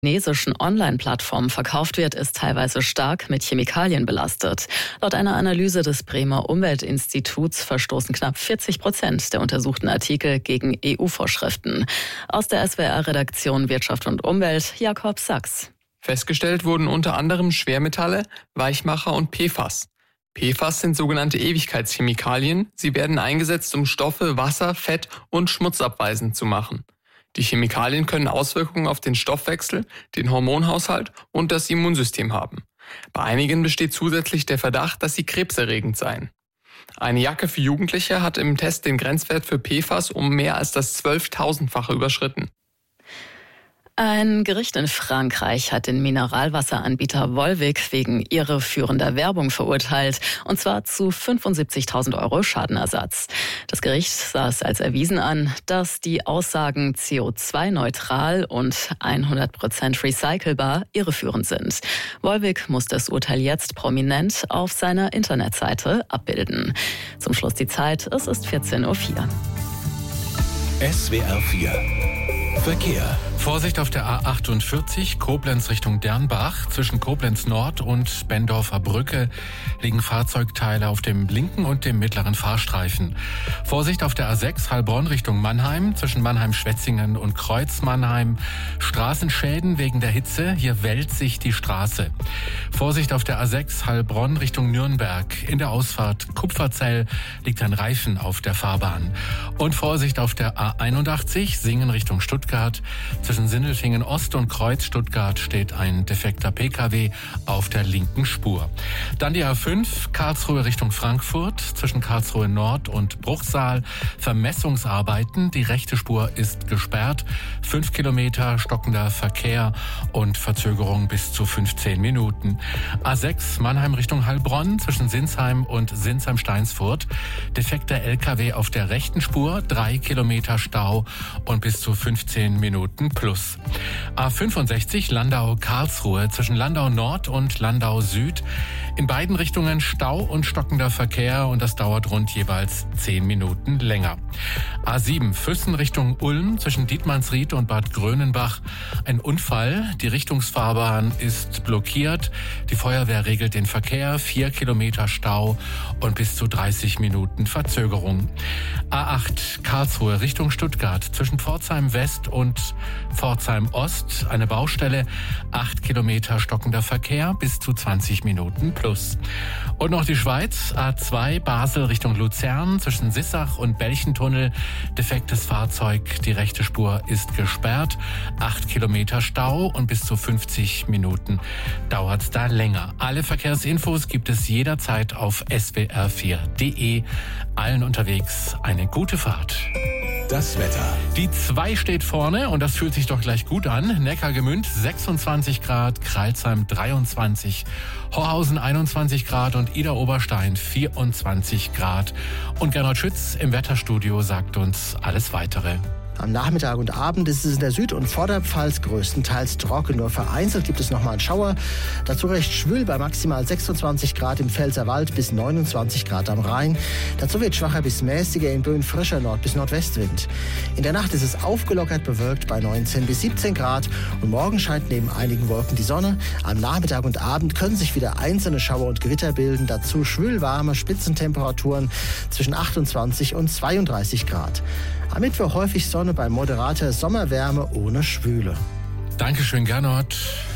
chinesischen Online-Plattformen verkauft wird, ist teilweise stark mit Chemikalien belastet. Laut einer Analyse des Bremer Umweltinstituts verstoßen knapp 40% der untersuchten Artikel gegen EU-Vorschriften. Aus der SWR-Redaktion Wirtschaft und Umwelt, Jakob Sachs. Festgestellt wurden unter anderem Schwermetalle, Weichmacher und PFAS. PFAS sind sogenannte Ewigkeitschemikalien. Sie werden eingesetzt, um Stoffe, Wasser, Fett und Schmutz abweisend zu machen. Die Chemikalien können Auswirkungen auf den Stoffwechsel, den Hormonhaushalt und das Immunsystem haben. Bei einigen besteht zusätzlich der Verdacht, dass sie krebserregend seien. Eine Jacke für Jugendliche hat im Test den Grenzwert für PFAS um mehr als das 12.000-fache überschritten. Ein Gericht in Frankreich hat den Mineralwasseranbieter Volvic wegen irreführender Werbung verurteilt, und zwar zu 75.000 € Schadenersatz. Das Gericht sah es als erwiesen an, dass die Aussagen CO2-neutral und 100% recycelbar irreführend sind. Volvic muss das Urteil jetzt prominent auf seiner Internetseite abbilden. Zum Schluss die Zeit, es ist 14:04 Uhr. SWR 4 Verkehr. Vorsicht auf der A48 Koblenz Richtung Dernbach. Zwischen Koblenz Nord und Bendorfer Brücke liegen Fahrzeugteile auf dem linken und dem mittleren Fahrstreifen. Vorsicht auf der A6 Heilbronn Richtung Mannheim. Zwischen Mannheim-Schwetzingen und Kreuz Mannheim. Straßenschäden wegen der Hitze. Hier wälzt sich die Straße. Vorsicht auf der A6 Heilbronn Richtung Nürnberg. In der Ausfahrt Kupferzell liegt ein Reifen auf der Fahrbahn. Und Vorsicht auf der A81 Singen Richtung Stuttgart. Zwischen Sindelfingen Ost und Kreuz Stuttgart steht ein defekter Pkw auf der linken Spur. Dann die A5 Karlsruhe Richtung Frankfurt. Zwischen Karlsruhe Nord und Bruchsal Vermessungsarbeiten. Die rechte Spur ist gesperrt. 5 Kilometer stockender Verkehr und Verzögerung bis zu 15 Minuten. A6 Mannheim Richtung Heilbronn. Zwischen Sinsheim und Sinsheim-Steinsfurt. Defekter LKW auf der rechten Spur. 3 Kilometer Stau und bis zu 15 Minuten plus. A65 Landau-Karlsruhe zwischen Landau Nord und Landau Süd. In beiden Richtungen Stau und stockender Verkehr, und das dauert rund jeweils 10 Minuten länger. A7 Füssen Richtung Ulm zwischen Dietmannsried und Bad Grönenbach. Ein Unfall. Die Richtungsfahrbahn ist blockiert. Die Feuerwehr regelt den Verkehr. 4 Kilometer Stau und bis zu 30 Minuten Verzögerung. A8 Karlsruhe Richtung Stuttgart zwischen Pforzheim West und Pforzheim Ost. Eine Baustelle. 8 Kilometer stockender Verkehr bis zu 20 Minuten plus. Und noch die Schweiz. A2 Basel Richtung Luzern zwischen Sissach und Belchentunnel. Defektes Fahrzeug. Die rechte Spur ist gesperrt. 8 Kilometer Stau und bis zu 50 Minuten dauert es da länger. Alle Verkehrsinfos gibt es jederzeit auf swr4.de. Allen unterwegs eine gute Fahrt. Das Wetter. Die 2 steht vorne und das fühlt sich doch gleich gut an. Neckargemünd 26 Grad, Crailsheim 23, Horhausen 21 Grad und Idar-Oberstein 24 Grad. Und Gernot Schütz im Wetterstudio sagt uns alles Weitere. Am Nachmittag und Abend ist es in der Süd- und Vorderpfalz größtenteils trocken. Nur vereinzelt gibt es nochmal einen Schauer. Dazu recht schwül bei maximal 26 Grad im Pfälzerwald bis 29 Grad am Rhein. Dazu wird schwacher bis mäßiger in Böen frischer Nord- bis Nordwestwind. In der Nacht ist es aufgelockert bewölkt bei 19 bis 17 Grad. Und morgen scheint neben einigen Wolken die Sonne. Am Nachmittag und Abend können sich wieder einzelne Schauer und Gewitter bilden. Dazu schwülwarme Spitzentemperaturen zwischen 28 und 32 Grad. Am Mittwoch häufig Sonne bei moderater Sommerwärme ohne Schwüle. Dankeschön, Gernot.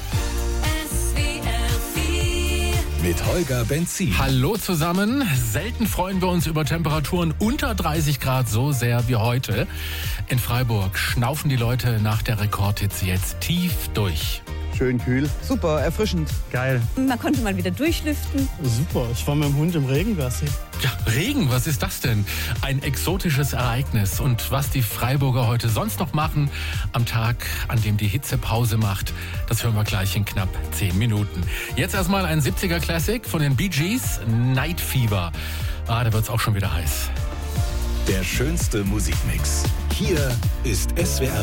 Mit Holger Benzin. Hallo zusammen. Selten freuen wir uns über Temperaturen unter 30 Grad so sehr wie heute. In Freiburg schnaufen die Leute nach der Rekordhitze jetzt tief durch. Schön kühl. Super, erfrischend. Geil. Man konnte mal wieder durchlüften. Super, ich war mit dem Hund im Regengassi. Ja, Regen, was ist das denn? Ein exotisches Ereignis. Und was die Freiburger heute sonst noch machen, am Tag, an dem die Hitze Pause macht, das hören wir gleich in knapp 10 Minuten. Jetzt erstmal ein 70er Classic von den Bee Gees, Night Fever. Da wird's auch schon wieder heiß. Der schönste Musikmix. Hier ist SWR